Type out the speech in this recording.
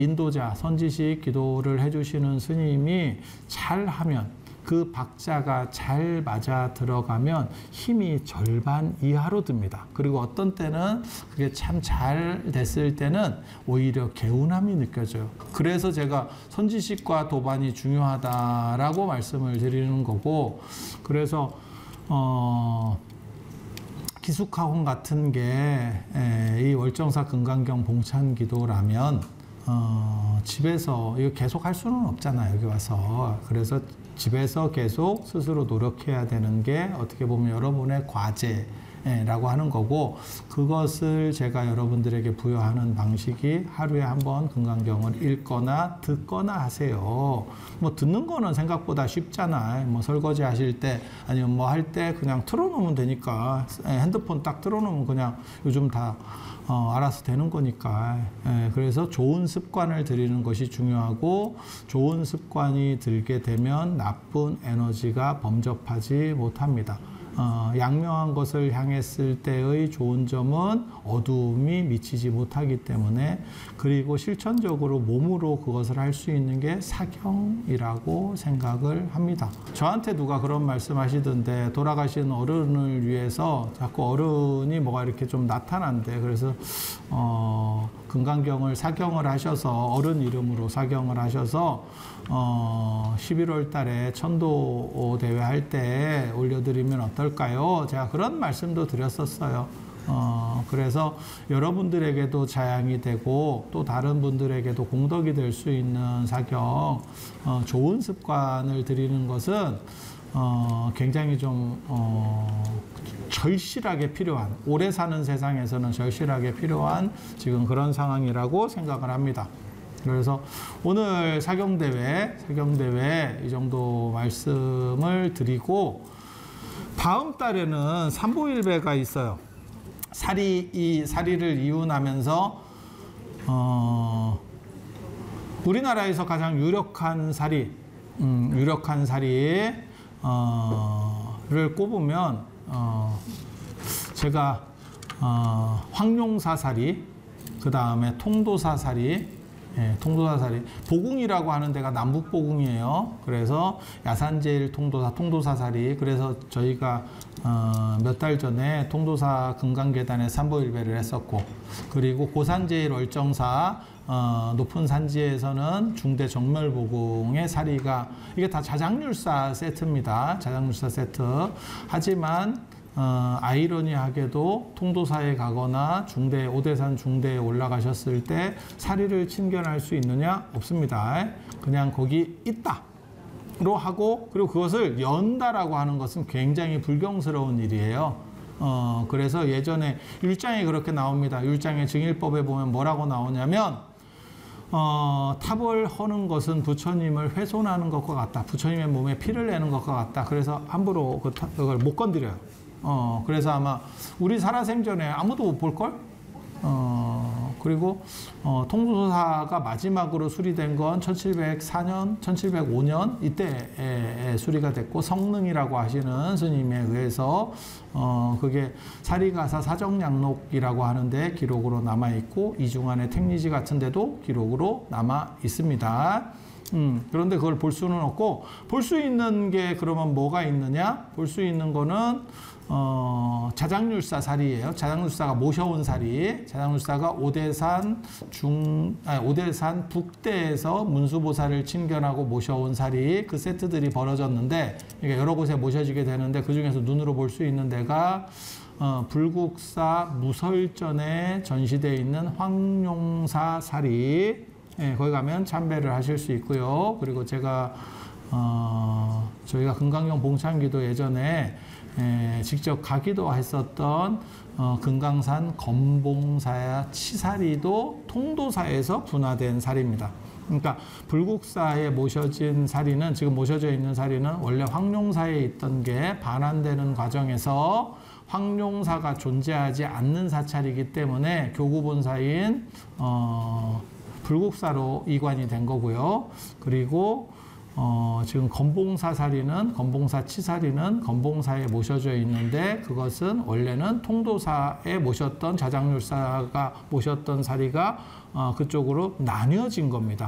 인도자, 선지식 기도를 해주시는 스님이 잘하면, 그 박자가 잘 맞아 들어가면 힘이 절반 이하로 듭니다. 그리고 어떤 때는 그게 참 잘 됐을 때는 오히려 개운함이 느껴져요. 그래서 제가 선지식과 도반이 중요하다라고 말씀을 드리는 거고, 그래서 기숙학원 같은 게 이 월정사 금강경 봉찬 기도라면 집에서 이거 계속 할 수는 없잖아요, 여기 와서. 그래서 집에서 계속 스스로 노력해야 되는 게 어떻게 보면 여러분의 과제라고 하는 거고, 그것을 제가 여러분들에게 부여하는 방식이 하루에 한 번 금강경을 읽거나 듣거나 하세요. 뭐 듣는 거는 생각보다 쉽잖아요. 뭐 설거지 하실 때 아니면 뭐 할 때 그냥 틀어놓으면 되니까, 핸드폰 딱 틀어놓으면 그냥 요즘 다 알아서 되는 거니까. 그래서 좋은 습관을 들이는 것이 중요하고, 좋은 습관이 들게 되면 나쁜 에너지가 범접하지 못합니다. 양명한 것을 향했을 때의 좋은 점은 어두움이 미치지 못하기 때문에, 그리고 실천적으로 몸으로 그것을 할 수 있는 게 사경이라고 생각을 합니다. 저한테 누가 그런 말씀 하시던데, 돌아가신 어른을 위해서 자꾸 어른이 뭐가 이렇게 좀 나타난대. 그래서 금강경을 사경을 하셔서, 어른 이름으로 사경을 하셔서 11월 달에 천도 대회 할 때 올려드리면 어떨까요? 제가 그런 말씀도 드렸었어요. 그래서 여러분들에게도 자양이 되고 또 다른 분들에게도 공덕이 될 수 있는 사경, 좋은 습관을 들이는 것은 굉장히 좀 절실하게 필요한, 오래 사는 세상에서는 절실하게 필요한 지금 그런 상황이라고 생각을 합니다. 그래서 오늘 사경대회 이 정도 말씀을 드리고, 다음 달에는 삼보일배가 있어요. 이 사리를 이운하면서 우리나라에서 가장 유력한 사리를 꼽으면 제가 황룡사 사리, 그 다음에 통도사 사리, 통도사 사리, 보궁이라고 하는 데가 남북 보궁이에요. 그래서 야산제일 통도사 사리. 그래서 저희가 몇 달 전에 통도사 금강계단에 삼보일배를 했었고, 그리고 고산제일 월정사 높은 산지에서는 중대 정멸보궁의 사리가, 이게 다 자장률사 세트입니다. 자장률사 세트. 하지만 아이러니하게도 통도사에 가거나 오대산 중대에 올라가셨을 때 사리를 친견할 수 있느냐? 없습니다. 그냥 거기 있다로 하고, 그리고 그것을 연다라고 하는 것은 굉장히 불경스러운 일이에요. 그래서 예전에 율장에 그렇게 나옵니다. 율장의 증일법에 보면 뭐라고 나오냐면, 탑을 허는 것은 부처님을 훼손하는 것과 같다. 부처님의 몸에 피를 내는 것과 같다. 그래서 함부로 그걸 못 건드려요. 그래서 아마 우리 살아생전에 아무도 못 볼걸? 그리고 통도사가 마지막으로 수리된 건 1704년, 1705년 이때에 수리가 됐고, 성능이라고 하시는 스님에 의해서 그게 사리가사 사정양록이라고 하는데 기록으로 남아있고, 이중안의 택리지 같은 데도 기록으로 남아 있습니다. 그런데 그걸 볼 수는 없고, 볼 수 있는 게 그러면 뭐가 있느냐? 볼 수 있는 거는 자장률사 사리예요. 자장률사가 모셔온 사리. 자장률사가 오대산 북대에서 문수보살을 친견하고 모셔온 사리, 그 세트들이 벌어졌는데, 그러니까 여러 곳에 모셔지게 되는데, 그 중에서 눈으로 볼 수 있는 데가 불국사 무설전에 전시되어 있는 황룡사 사리. 거기 가면 참배를 하실 수 있고요. 그리고 제가 저희가 금강경 봉창기도 예전에 직접 가기도 했었던 금강산 검봉사야 치사리도 통도사에서 분화된 사리입니다. 그러니까 불국사에 모셔진 사리는, 지금 모셔져 있는 사리는 원래 황룡사에 있던 게 반환되는 과정에서 황룡사가 존재하지 않는 사찰이기 때문에 교구본사인 불국사로 이관이 된 거고요. 그리고 지금 건봉사 사리는 건봉사 치사리는 건봉사에 모셔져 있는데 그것은 원래는 통도사에 모셨던 자장률사가 모셨던 사리가 그쪽으로 나뉘어진 겁니다.